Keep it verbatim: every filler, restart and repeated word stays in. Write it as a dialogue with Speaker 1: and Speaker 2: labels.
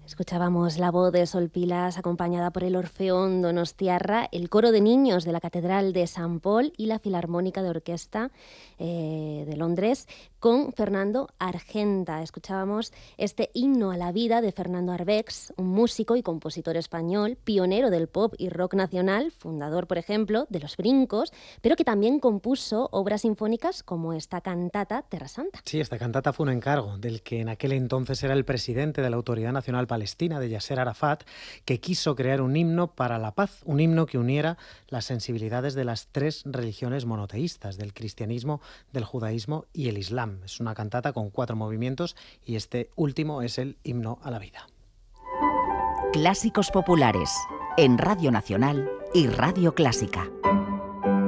Speaker 1: Escuchábamos la voz de Sol Pilas acompañada por el Orfeón Donostiarra, el coro de niños de la Catedral de San Paul y la Filarmónica de Orquesta eh, de Londres con Fernando Argenta. Escuchábamos este himno a la vida de Fernando Arbex, un músico y compositor español, pionero del pop y rock nacional, fundador, por ejemplo, de Los Brincos, pero que también compuso obras sinfónicas como esta cantata Terra Santa.
Speaker 2: Sí, esta cantata fue un encargo del que en aquel entonces era el presidente de la Autoridad Nacional Palestina, de Yasser Arafat, que quiso crear un himno para la paz, un himno que uniera las sensibilidades de las tres religiones monoteístas, del cristianismo, del judaísmo y el islam. Es una cantata con cuatro movimientos y este último es el himno a la vida.
Speaker 3: Clásicos populares en Radio Nacional y Radio Clásica.